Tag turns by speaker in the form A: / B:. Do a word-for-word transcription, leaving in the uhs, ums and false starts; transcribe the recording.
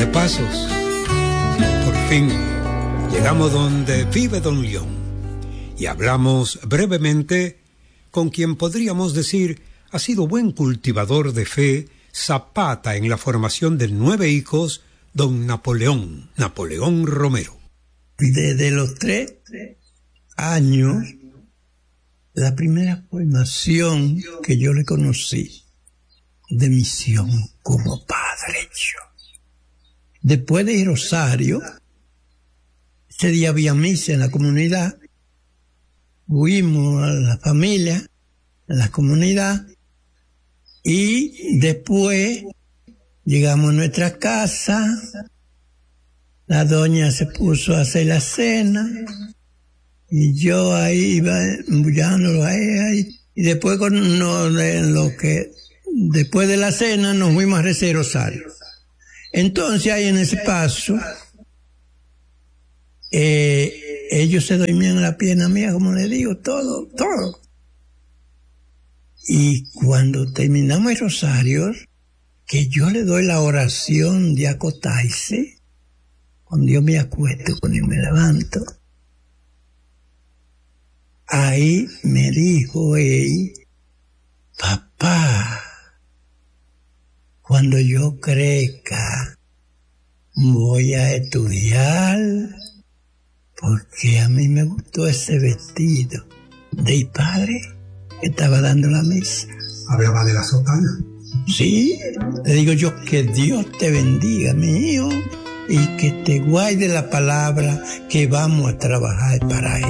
A: de Pasos. Por fin llegamos donde vive Don León y hablamos brevemente con quien podríamos decir ha sido buen cultivador de fe, zapata en la formación de nueve hijos, don Napoleón, Napoleón Romero.
B: Desde los tres años, la primera formación que yo le conocí de misión como padre yo. Después de Rosario, ese día había misa en la comunidad, fuimos a la familia, a la comunidad, y después llegamos a nuestra casa, la doña se puso a hacer la cena, y yo ahí iba embullándolo ahí, ahí, y después con no, lo que, después de la cena nos fuimos a rezar Rosario. Entonces ahí en ese paso, eh, ellos se dormían en la pierna mía, como les digo, todo, todo. Y cuando terminamos el rosario, que yo le doy la oración de acostarse, cuando yo me acuesto, cuando yo me levanto, ahí me dijo él, papá, cuando yo crezca, voy a estudiar, porque a mí me gustó ese vestido de padre que estaba dando la misa.
C: ¿Hablaba de la sotana?
B: Sí, le digo yo, que Dios te bendiga, mi hijo, y que te guarde la palabra que vamos a trabajar para él.